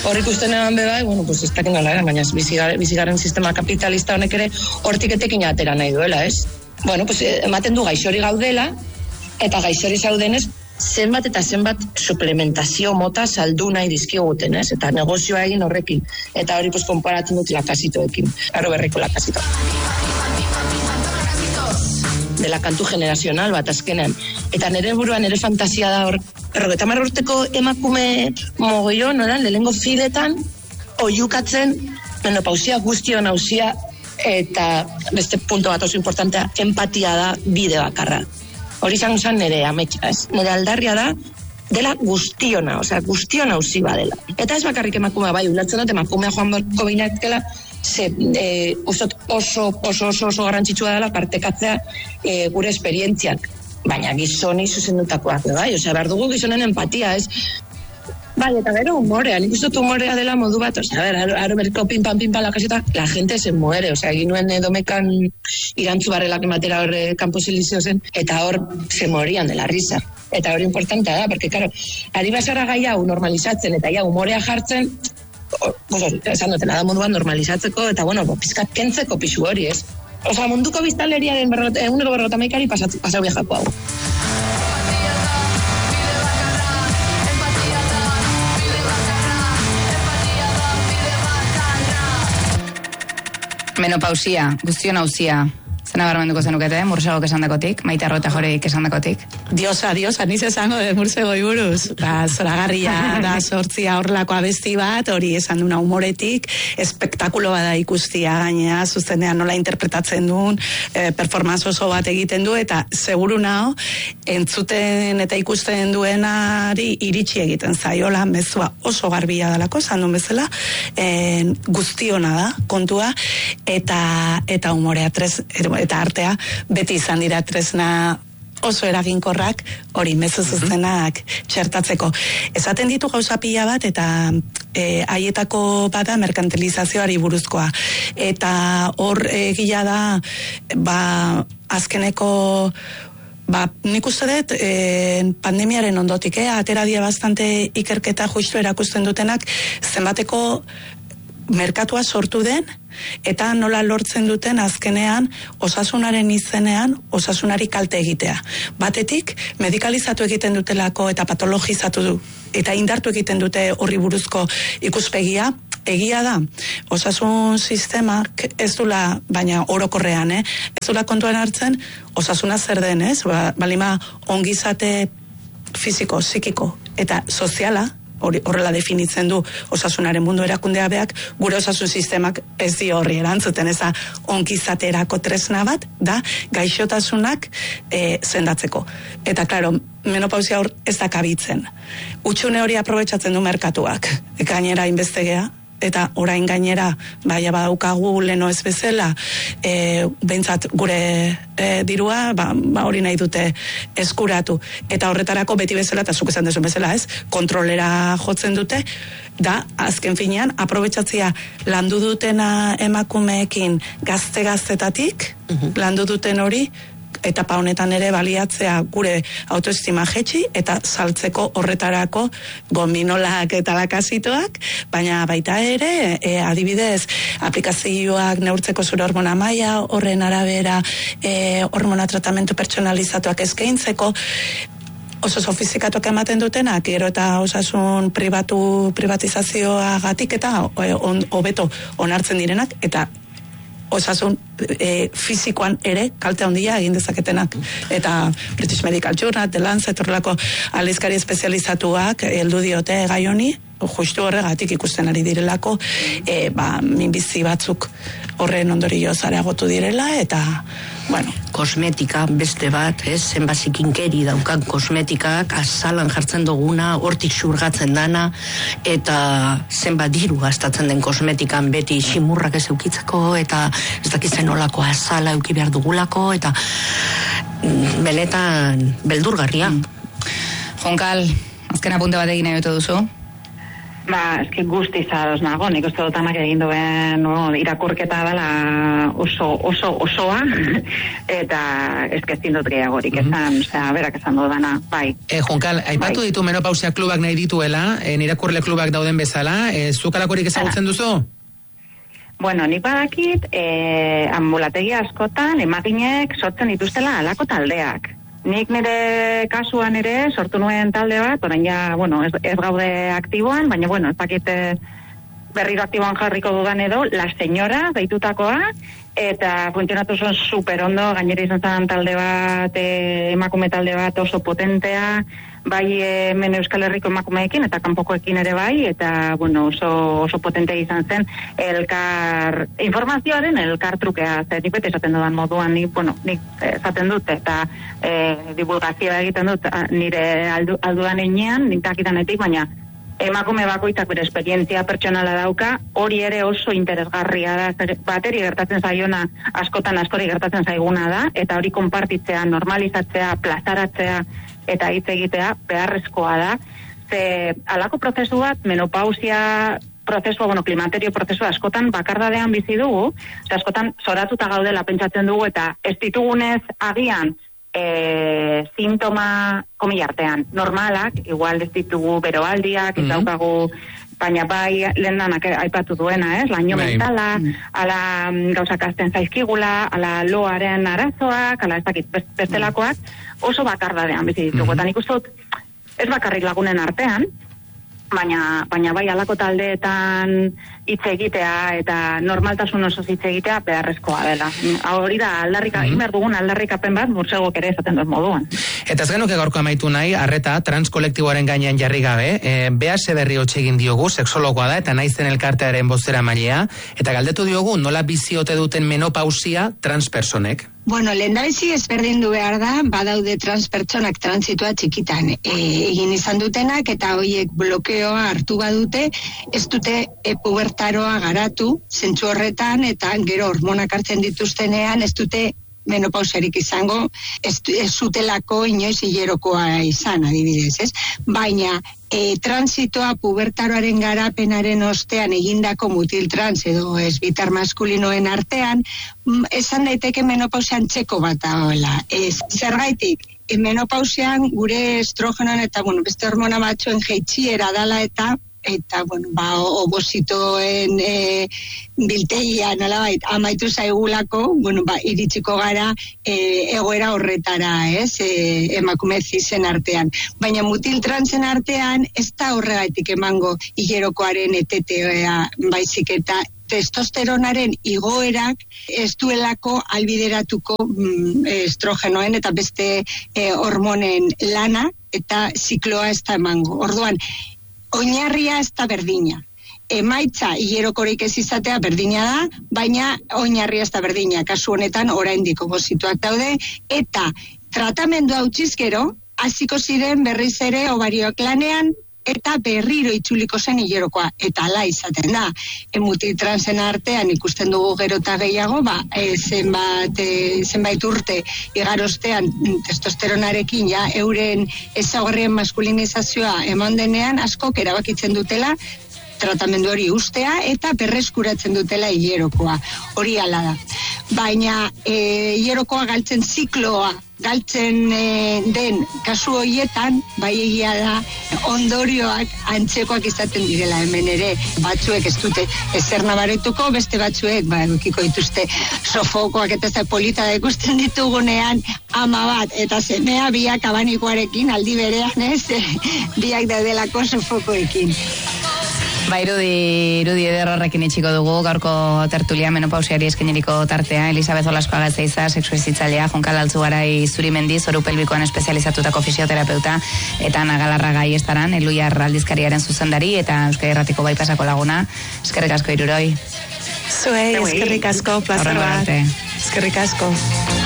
Hor ikusten eban bebai, pues ez dakin nola, baina bizigaren sistema kapitalista honek ere hortik etekin atera nahi duela, ez? Pues ematen du gaixori gaudela, eta gaixori zaudenez, zenbat eta zenbat suplementazio mota saldu nahi dizkiguten, ez? Eta negozioa egin horrekin. Eta hori konparatzen dut lakasitoekin, aro berriko lakasito. Dela kantu generazional bat azkenean. Eta nire buruan nire fantasia da hor, 50 urteko emakume mogoion, lehengo fidetan, oiukatzen, menopausia guztion nauzia, eta beste punto bat oso importantea, empatia da bide bakarra. Hori izan zen nire ametsa, ez? Nire aldarria da, dela guztiona, guztion nauzi badela. Eta ez bakarrik emakumea, bai, ulertzen dut, emakumea joan berko binatkela, oso garrantzitsua dela partekatzea gure esperientziak, baina gizoni zuzendutakoak, bai, behar dugu gizonen empatia, ez? Bai, eta gero humorea, nik uste dut humorea dela modu bat, aro berko pinpan la kaseta, la gente se muere, egin nuen domekan irantzu barrelak ematera hor kanpo selizio zen, eta hor se morían de la risa. Eta hori importantea da, porque, claro, ari basara gai hau normalizatzen, eta ja humorea jartzen, esan dutena da moduan normalizatzeko, eta, pizkat kentzeko pixu hori, ez? Munduko biztanleriaren 150 pasau viajako hau. Menopausia, guztion hauzia. Zena barmenduko zenukete, Mursegok esan dakotik, Maite Arrota Joreik esan dakotik. Diosa, niz esango de Mursegoi buruz. Zoragarria da sortzia horlako abesti bat, hori esan duna humoretik, espektakulo bada ikustia gainea, zuzenean nola interpretatzen duen, performance oso bat egiten du, eta seguru nao, entzuten eta ikusten duenari iritsi egiten zaiola, mezua oso garbia dalako, esan duen bezala, guztiona da, kontua, eta humorea eta artea, beti izan dira tresna oso eraginkorrak, hori mezu zuzenak txertatzeko. Esaten ditu gauza pila bat, eta haietako bada merkantilizazioari buruzkoa. Eta hor gila da, azkeneko nik uste dut pandemiaren ondotik, atera dia bastante ikerketa justu erakusten dutenak, zenbateko merkatua sortu den, eta nola lortzen duten azkenean osasunaren izenean osasunari kalte egitea. Batetik, medikalizatu egiten dutelako eta patologizatu du, eta indartu egiten dute horri buruzko ikuspegia. Egia da, osasun sistemak ez dula, baina orokorrean, ez dula kontuan hartzen osasuna zer den, ez? Balima ongizate fisiko, psikiko eta soziala, horrela definitzen du osasunaren mundu erakundea beak, gure osasun sistemak ez di horri erantzuten, eza ongizaterako tresna bat, da gaixotasunak sendatzeko. Eta, klaro, menopausia hor ez da kabitzen. Utxune hori aprobetxatzen du merkatuak, gainera inbestegea, eta orain gainera, baina badaukagu leno ez bezala, behintzat gure dirua, hori nahi dute eskuratu. Eta horretarako beti bezala, eta zuk esan dezun bezala, ez, kontrolera jotzen dute, da, azken finean, aprobetxatzia landu dutena emakumeekin gazte-gaztetatik, landu duten hori, etapa honetan ere baliatzea gure autoestima jetxi eta saltzeko horretarako gominolak eta lakasitoak, baina baita ere, adibidez, aplikazioak neurtzeko zure hormona maila, horren arabera hormona tratamentu pertsonalizatuak eskaintzeko, oso sofistikatuak ematen dutenak, gero eta osasun privatizazioagatik eta hobeto onartzen direnak, eta osasun fisikoan ere kalte handia egin dezaketenak. Eta British Medical Journal, The Lancet, horrelako aldizkari espezializatuak heldu diote gai honi, justu horregatik ikusten ari direlako, minbizi batzuk horren ondorioz areagotu direla, eta kosmetika beste bat, zenbazik inkeri daukan kosmetikak, azalan jartzen duguna, hortik xurgatzen dana, eta zenbat diru gastatzen den kosmetikan beti simurrak ez eukitzeko, eta ez dakitzen olako azala euki behar dugulako, eta benetan beldurgarria. Jonkal, azken apunte bat egin nahi duzu? eski guztiz ados nago, nik uste dutanak egin duen irakurketa dela osoa, eta ezkezin dut gehiagorik esan, berak esan dudana, bai. Junkal, aipatu ditu menopausia klubak nahi dituela, irakurle klubak dauden bezala, zuk alakorik ezagutzen duzu? Bueno, nik badakit, ambulategi askotan, emaginek sortzen dituztela alako taldeak. Nik nire kasuan ere sortu nuen talde bat, orain ja, ez gaude aktiboan, baina, ez dakit berriro aktiboan jarriko dudan edo, La Señora deitutakoa, eta funtzionatu zuen super ondo, gainera izan zen talde bat, emakume talde bat oso potentea, bai hemen Euskal Herriko emakumeekin eta kanpokoekin ere bai, eta oso potentea izan zen informazioaren elkar trukea, nik bete esaten dudan moduan, nik esaten dut, eta divulgazioa egiten dut nire aldudan enean, nik dakitanetik, baina emakume bakoitzak bere esperientzia pertsonala dauka, hori ere oso interesgarria da, bateri gertatzen zaiona askotan askori gertatzen zaiguna da, eta hori konpartitzea, normalizatzea, plazaratzea, eta hitz egitea beharrezkoa da. Ze alako prozesu bat, menopausia prozesua, klimaterio prozesua askotan bakardadean bizi dugu, askotan zoratuta gaudela pentsatzen dugu, eta ez ditugunez agian sintoma komilartean normalak, igual ez ditugu beroaldiak, ez daukagu, baina bai lehen danak aipatu duena, laino mentala, ala gauzak azten zaizkigula, ala loaren arazoak, ala ez dakit bestelakoak, oso bakardadean bizi ditugu. Eta nik uste dut, ez bakarrik lagunen artean, baina bai alako taldeetan hitz egitea eta normaltasun oso hitz egitea beharrezkoa dela. Hori da egin dugun aldarrikapen bat Mursegok ere esaten dut moduan. Eta ez genuke gaurko amaitu nahi, arreta transkolektiboaren gainean jarri gabe, BH berri hotxe egin diogu, sexologoa da, eta naizen elkartearen bozera mailea, eta galdetu diogu nola bizi ote duten menopausia transpersonek. Bueno, lehendabizi ezberdindu behar da, badaude transpertsonak transitua txikitan egin izan dutenak, eta horiek blokeoa hartu badute, ez dute pubertaroa garatu, zentzu horretan, eta gero hormonak hartzen dituztenean, ez dute menopausiarik izango, ez zutelako inoiz hilerokoa izan, adibidez, ez? Baina, transitoa pubertaroaren garapenaren ostean egindako mutiltrans edo esbitar maskulinoen artean, esan daiteke menopausian txeko bat dagoela. Zergaitik, menopausian gure estrogenoan eta beste hormona batzuen jeitsiera dala eta obositoen biltegia nolabait amaitu zaigulako, iritsiko gara egoera horretara, emakume zisen artean. Baina mutiltransen artean ez da horregaitik emango hilerokoaren etetea baizik eta testosteronaren igoerak ez duelako albideratuko estrogenoen eta beste hormonen lana eta zikloa ez da emango. Orduan, oinarria ez da berdina. Emaitza hilerokorik ez izatea berdina da, baina oinarria ez da berdina. Kasu honetan oraindik obosituak daude, eta tratamendua utziz gero, hasiko ziren berriz ere ovarioak lanean, eta berriro itzuliko zen hilerokoa, eta ala izaten da. Mutiltransen artean ikusten dugu gero eta gehiago, zenbait urte igarostean testosteronarekin euren ezaugarrien maskulinizazioa eman denean, askok erabakitzen dutela tratamendu hori ustea eta berreskuratzen dutela hilerokoa. Hori ala da. Baina hilerokoa galtzen zikloa galtzen den kasu horietan, bai egia da ondorioak antzekoak izaten direla hemen ere. Batzuek ez dute ezer nabaretuko, beste batzuek edukiko dituzte sofokoak eta ez polita da ikusten ditugunean ama bat eta semea biak abanikoarekin aldi berean biak daudelako sofokoekin. Irudi ederrorrekin itxiko dugu, gaurko tertulia menopausiari eskeniriko tartea, Elisabeth Olaskoaga Ezeiza, sexualizitzailea, Junkal Altzugarai Zurimendi, zoru pelbikoan espezializatutako fisioterapeuta, eta Ana Galarra Gaiestaran, Eluiar aldizkariaren zuzendari, eta Euskadi Irratiko Baipasako laguna. Eskerrik asko, Iruroi. Zuei, eskerrik asko, plazer bat. Eskerrik asko.